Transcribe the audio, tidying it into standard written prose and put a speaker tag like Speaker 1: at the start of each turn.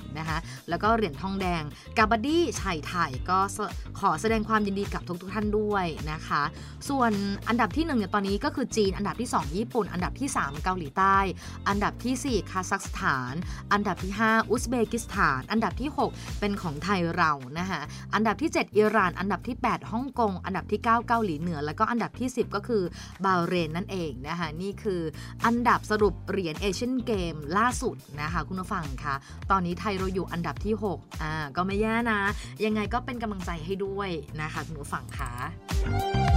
Speaker 1: นะคะแล้วก็เหรียญทองแดงกาบาดี้ชายไทยก็ขอแสดงความยินดีกับทุกท่านด้วยนะคะส่วนอันดับที่1เนี่ยตอนนี้ก็คือจีนอันดับที่2ญี่ปุ่นอันดับที่3เกาหลีใต้อันดับที่4คาซัคสถานอันดับที่5อุซเบกิสถานอันดับที่6เป็นของไทยเรานะคะอันดับที่7อิหร่านอันดับที่8ฮ่องกงอันดับที่9เกาหลีเหนือแล้วก็อันดับที่10ก็คือบาห์เรนนั่นเองนะคะนี่คืออันดับสรุปเหรียญเอเชียนเกมล่าสุดนะคะคุณผู้ฟังคะตอนนี้ไทยเราอยู่อันดับที่6ก็ไม่แย่นะยังไงก็เป็นกำลังใจให้ด้วยนะคะคุณผู้ฟังคะ